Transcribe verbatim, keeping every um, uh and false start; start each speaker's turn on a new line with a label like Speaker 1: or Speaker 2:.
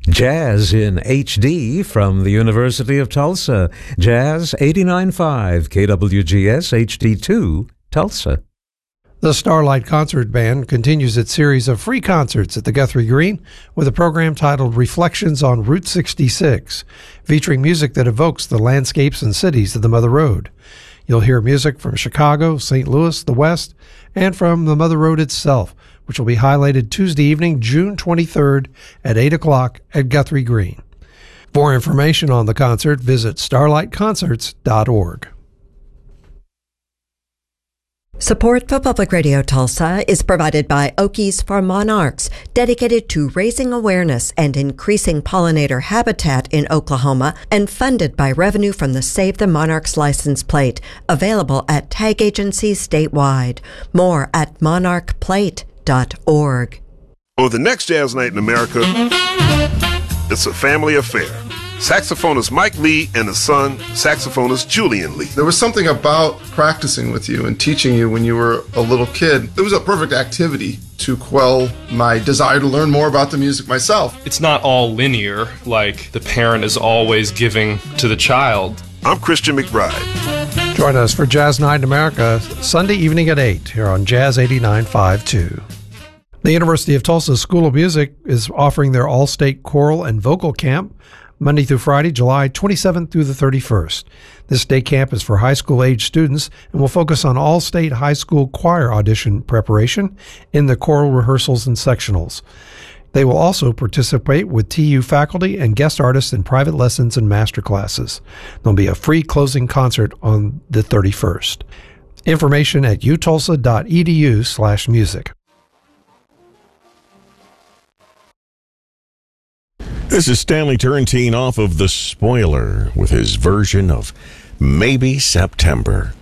Speaker 1: Jazz in H D from the University of Tulsa. Jazz eighty-nine point five K W G S H D two, Tulsa.
Speaker 2: The Starlight Concert Band continues its series of free concerts at the Guthrie Green with a program titled Reflections on Route sixty-six, featuring music that evokes the landscapes and cities of the Mother Road. You'll hear music from Chicago, Saint Louis, the West, and from the Mother Road itself, which will be highlighted Tuesday evening, June twenty-third at eight o'clock at Guthrie Green. For information on the concert, visit starlight concerts dot org.
Speaker 3: Support for Public Radio Tulsa is provided by Okies for Monarchs, dedicated to raising awareness and increasing pollinator habitat in Oklahoma, and funded by revenue from the Save the Monarchs license plate, available at tag agencies statewide. More at monarch plate dot org.
Speaker 4: Oh, the next Jazz Night in America, it's a family affair. Saxophonist Mike Lee and his son, saxophonist Julian Lee.
Speaker 5: There was something about practicing with you and teaching you when you were a little kid. It was a perfect activity to quell my desire to learn more about the music myself.
Speaker 6: It's not all linear, like the parent is always giving to the child.
Speaker 4: I'm Christian McBride.
Speaker 2: Join us for Jazz Night in America, Sunday evening at eight, here on Jazz eighty-nine point five two. The University of Tulsa School of Music is offering their all-state choral and vocal camp Monday through Friday, July twenty-seventh through the thirty-first. This day camp is for high school age students and will focus on all-state high school choir audition preparation in the choral rehearsals and sectionals. They will also participate with T U faculty and guest artists in private lessons and master classes. There'll be a free closing concert on the thirty-first. Information at u tulsa dot e d u slash music.
Speaker 7: This is Stanley Turrentine off of The Spoiler with his version of Maybe September.